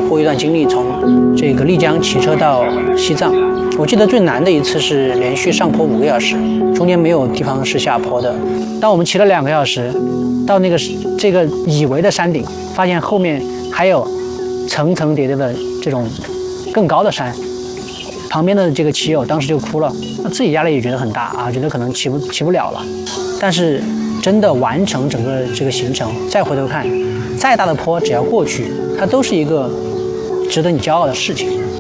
过一段经历，从这个丽江骑车到西藏。我记得最难的一次是连续上坡5个小时，中间没有地方是下坡的。当我们骑了2个小时，到这个以为的山顶，发现后面还有层层叠叠的这种更高的山。旁边的这个骑友当时就哭了，自己压力也觉得很大啊，觉得可能骑不了了。但是真的完成整个这个行程，再回头看，再大的坡只要过去，它都是一个值得你骄傲的事情。